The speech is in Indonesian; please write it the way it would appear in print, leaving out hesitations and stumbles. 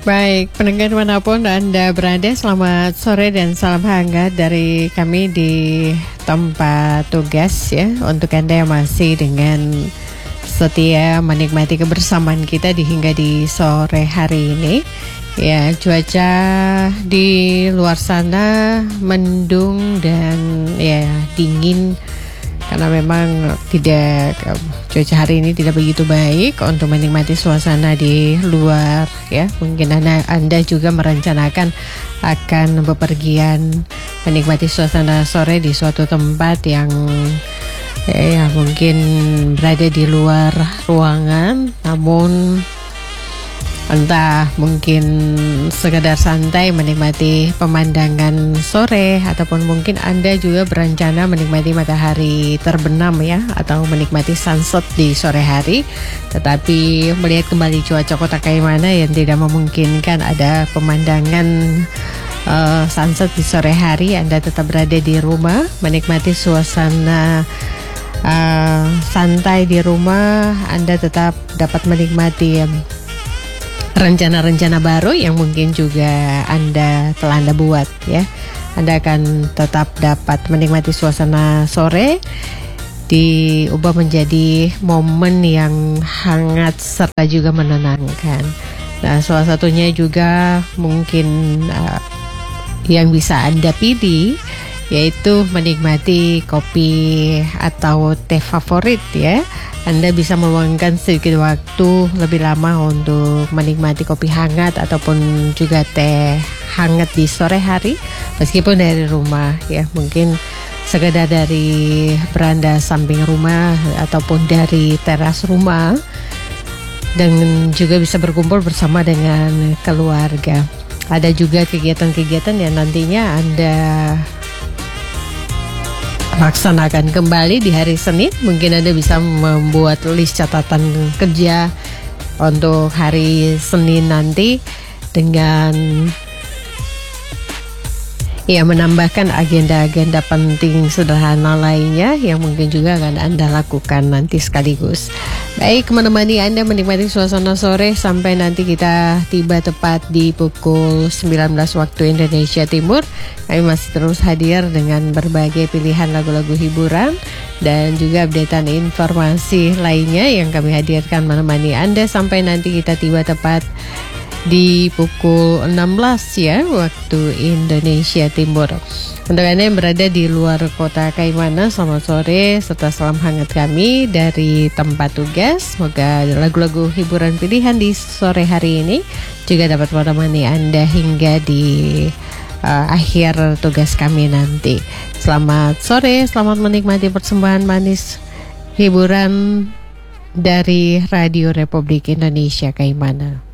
Baik, pendengar manapun Anda berada, selamat sore dan salam hangat dari kami di tempat tugas ya. Untuk Anda yang masih dengan setia menikmati kebersamaan kita hingga di sore hari ini. Ya, cuaca di luar sana mendung dan ya dingin. Karena memang cuaca hari ini tidak begitu baik untuk menikmati suasana di luar ya. Mungkin Anda juga merencanakan akan bepergian menikmati suasana sore di suatu tempat yang mungkin berada di luar ruangan, namun entah mungkin sekedar santai menikmati pemandangan sore, ataupun mungkin Anda juga berencana menikmati matahari terbenam ya, atau menikmati sunset di sore hari. Tetapi melihat kembali cuaca kota Kaimana yang tidak memungkinkan ada pemandangan sunset di sore hari, Anda tetap berada di rumah menikmati suasana santai di rumah. Anda tetap dapat menikmati rencana-rencana baru yang mungkin juga Anda telah buat ya. Anda akan tetap dapat menikmati suasana sore diubah menjadi momen yang hangat serta juga menenangkan. Nah, salah satunya juga mungkin yang bisa Anda pilih yaitu menikmati kopi atau teh favorit ya. Anda bisa meluangkan sedikit waktu lebih lama untuk menikmati kopi hangat ataupun juga teh hangat di sore hari, meskipun dari rumah ya. Mungkin sekedar dari beranda samping rumah ataupun dari teras rumah, dan juga bisa berkumpul bersama dengan keluarga. Ada juga kegiatan-kegiatan yang nantinya Anda laksanakan kembali di hari Senin. Mungkin Anda bisa membuat list catatan kerja untuk hari Senin nanti dengan menambahkan agenda-agenda penting sederhana lainnya yang mungkin juga akan Anda lakukan nanti sekaligus. Baik, menemani Anda menikmati suasana sore sampai nanti kita tiba tepat di pukul 19 waktu Indonesia Timur. Kami masih terus hadir dengan berbagai pilihan lagu-lagu hiburan dan juga updatean informasi lainnya yang kami hadirkan menemani Anda sampai nanti kita tiba tepat di pukul 16 ya waktu Indonesia Timur. Untuk Anda yang berada di luar kota Kaimana, selamat sore serta salam hangat kami dari tempat tugas. Semoga lagu-lagu hiburan pilihan di sore hari ini juga dapat menemani Anda hingga di akhir tugas kami nanti. Selamat sore, selamat menikmati persembahan manis hiburan dari Radio Republik Indonesia Kaimana.